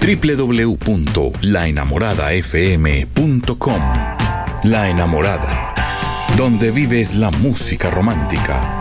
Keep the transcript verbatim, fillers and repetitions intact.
w w w punto la enamorada f m punto com. La Enamorada, donde vives la música romántica.